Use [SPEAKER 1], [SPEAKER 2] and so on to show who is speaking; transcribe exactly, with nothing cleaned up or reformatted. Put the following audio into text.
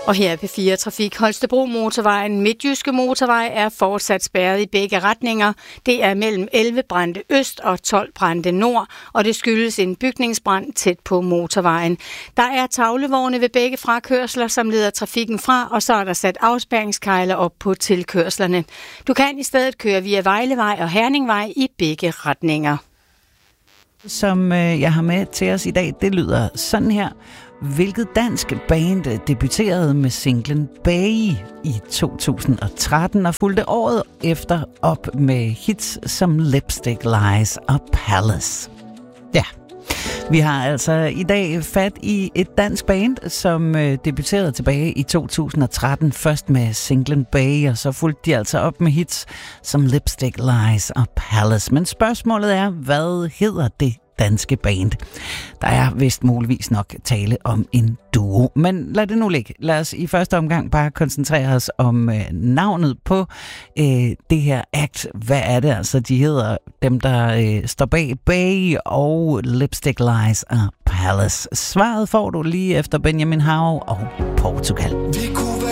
[SPEAKER 1] Og her er P fire Trafik. Holstebro Motorvejen, Midtjyske Motorvej er fortsat spærret i begge retninger. Det er mellem elleve brændte øst og tolv brændte nord, og det skyldes en bygningsbrand tæt på motorvejen. Der er tavlevogne ved begge frakørsler, som leder trafikken fra, og så er der sat afspærringskejler op på tilkørslerne. Du kan i stedet køre via Vejlevej og Herningvej i begge retninger.
[SPEAKER 2] Som øh, jeg har med til os i dag, det lyder sådan her. Hvilket dansk band debuterede med singlen Bay i to tusind og tretten og fulgte året efter op med hits som Lipstick Lies og Palace? Ja, vi har altså i dag fat i et dansk band, som øh, debuterede tilbage i to tusind og tretten, først med singlen Bay, og så fulgte de altså op med hits som Lipstick Lies og Palace. Men spørgsmålet er, hvad hedder det danske band? Der er vist muligvis nok tale om en duo, men lad det nu ligge. Lad os i første omgang bare koncentrere os om øh, navnet på øh, det her act. Hvad er det altså, de hedder, dem der øh, står bag Bay og Lipstick Lies og Palace? Svaret får du lige efter Benjamin Hav og Portugal.